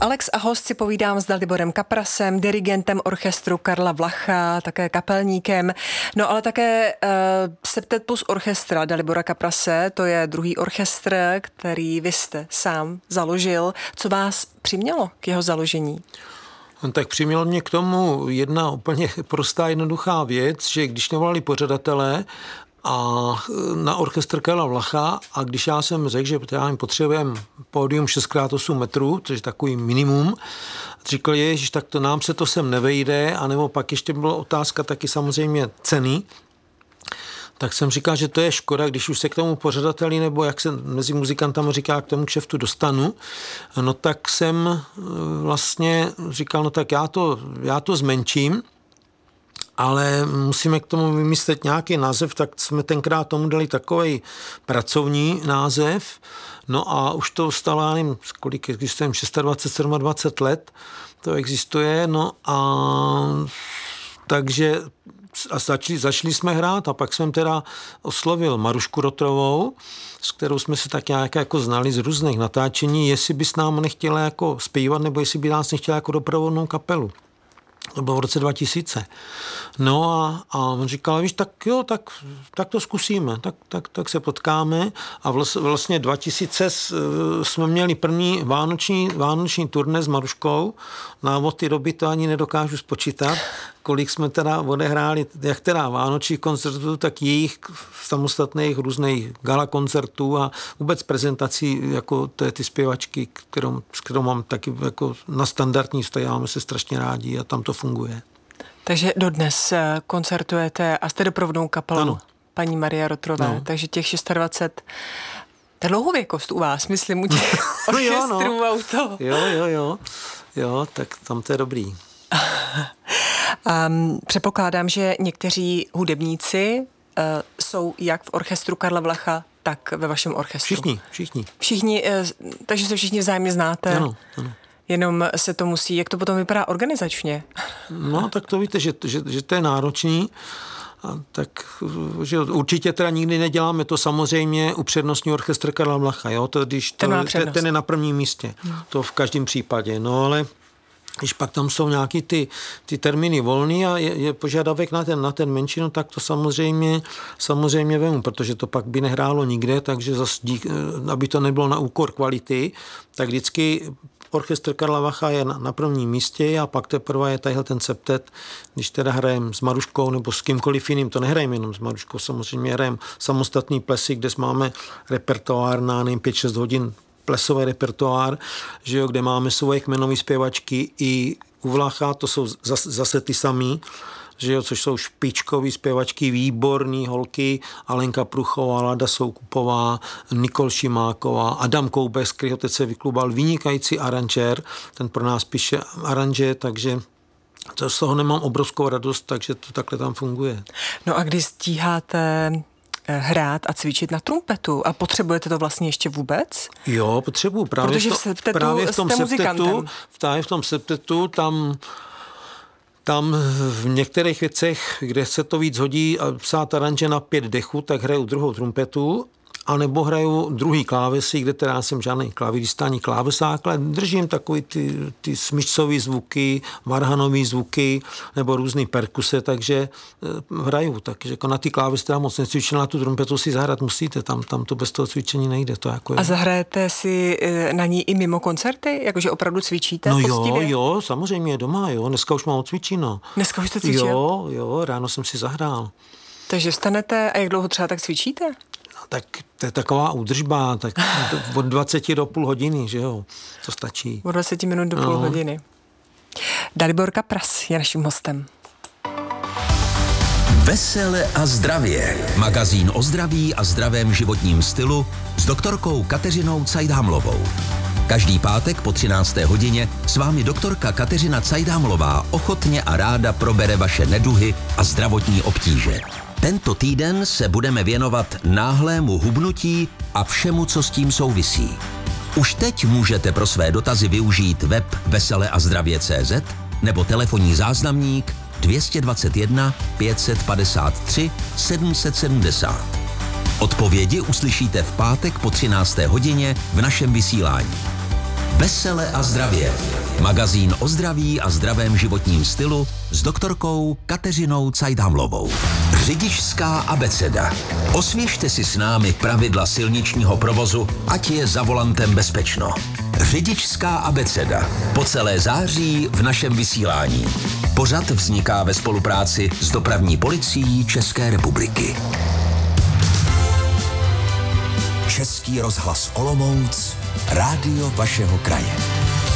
Alex a host si povídám s Daliborem Kaprasem, dirigentem orchestru Karla Vlacha, také kapelníkem, no ale také Septet Plus orchestra Dalibora Kaprase, to je druhý orchestr, který vy jste sám založil. Co vás přimělo k jeho založení? Tak přimělo mě k tomu jedna úplně prostá, jednoduchá věc, že když nevolali pořadatelé a na orchestr Karla Vlacha a když já jsem řekl, že potřebujeme pódium 6x8 metrů, což je takový minimum, říkal, ježiš, tak to nám se to sem nevejde, anebo pak ještě byla otázka taky samozřejmě ceny, tak jsem říkal, že to je škoda, když už se k tomu pořadateli, nebo jak se mezi muzikantama říká, k tomu kšeftu dostanu, no tak jsem vlastně říkal, no tak já to zmenším, ale musíme k tomu vymyslet nějaký název, tak jsme tenkrát tomu dali takový pracovní název, no a už to stalo, já nevím, kolik existuje, 26, 27 let, to existuje, no a takže a začali jsme hrát a pak jsem teda oslovil Marušku Rotrovou, s kterou jsme se tak nějak jako znali z různých natáčení, jestli by s námi nechtěla jako zpívat, nebo jestli by nás nechtěla jako doprovodnou kapelu. To bylo v roce 2000. No a on říkal, víš, tak jo, tak to zkusíme, tak se potkáme a vlastně 2000 jsme měli první vánoční turné s Maruškou, no od té doby to ani nedokážu spočítat, kolik jsme teda odehráli, jak teda vánočních koncertů, tak jejich samostatných různých gala koncertů a vůbec prezentací jako ty zpěvačky, s kterou mám taky jako na standardní stojáme se strašně rádi a tam to funguje. Takže dodnes koncertujete a jste doprovodnou kapelou ano. Paní Marie Rotrové, no. Takže těch 26, to je dlouhověkost u vás, myslím, u těch orchestrů a u toho. Jo, tak tam to je dobrý. Předpokládám, že někteří hudebníci jsou jak v orchestru Karla Vlacha, tak ve vašem orchestru. Všichni, takže se všichni vzájemně znáte. Ano. Jenom se to musí, jak to potom vypadá organizačně? No, tak to víte, že to je náročný. A tak, že určitě teda nikdy neděláme to samozřejmě upřednostní orchestr Karla Vlacha, jo? Ten je na prvním místě. To v každém případě. No, ale když pak tam jsou nějaký ty termíny volný a je požadavek na ten menšinu, tak to samozřejmě vemu, protože to pak by nehrálo nikde, takže aby to nebylo na úkor kvality, tak vždycky orchestr Karla Vlacha je na prvním místě a pak teprve je tadyhle ten septet, když teda hrajeme s Maruškou nebo s kýmkoliv jiným, to nehrajeme jenom s Maruškou, samozřejmě hrajeme samostatný plesy, kde máme repertoár na 5-6 hodin plesový repertoár, že jo, kde máme svoje kmenové zpěvačky i u Vlacha, to jsou zase ty samý, že jo, což jsou špičkový zpěvačky, výborný holky, Alenka Pruchová, Lada Soukupová, Nikol Šimáková, Adam Koubek, kterýho teď se vyklubal, vynikající aranžér, ten pro nás píše aranže, takže to z toho nemám obrovskou radost, takže to takhle tam funguje. No a když stíháte hrát a cvičit na trumpetu a potřebujete to vlastně ještě vůbec? Jo, potřebuju. Protože právě v tom septetu tam v některých věcech, kde se to víc hodí a psát aranže na 5 dechů, tak hraju druhou trumpetu, anebo hraju druhý klávesy, kde teda jsem žádný klavirista ani klávesák, ale držím takový ty smyčcový zvuky, varhanový zvuky nebo různý perkuse, takže hraju. Takže jako na ty klávesy teda moc necvičím, na tu trumpetu si zahrát musíte, tam to bez toho cvičení nejde. To jako a zahrajete si na ní i mimo koncerty? Jakože opravdu cvičíte? No jo, samozřejmě doma, jo. Dneska už mám odcvičeno. Dneska už jste cvičil? Jo, ráno jsem si zahrál. Takže vstanete a jak dlouho třeba tak cvičíte? Tak to je taková údržba, tak od 20 do půl hodiny, že jo, to stačí. Od 20 minut do půl hodiny. Dalibor Kapras je naším hostem. Vesele a zdravě. Magazín o zdraví a zdravém životním stylu s doktorkou Kateřinou Cajdhamlovou. Každý pátek po 13. hodině s vámi doktorka Kateřina Cajdhamlová ochotně a ráda probere vaše neduhy a zdravotní obtíže. Tento týden se budeme věnovat náhlému hubnutí a všemu, co s tím souvisí. Už teď můžete pro své dotazy využít web veseleazdravě.cz nebo telefonní záznamník 221 553 770. Odpovědi uslyšíte v pátek po 13. hodině v našem vysílání. Vesele a zdravě. Magazín o zdraví a zdravém životním stylu s doktorkou Kateřinou Cajdhamlovou. Řidičská abeceda. Osvěžte si s námi pravidla silničního provozu, ať je za volantem bezpečno. Řidičská abeceda. Po celé září v našem vysílání. Pořad vzniká ve spolupráci s Dopravní policií České republiky. Český rozhlas Olomouc, rádio vašeho kraje.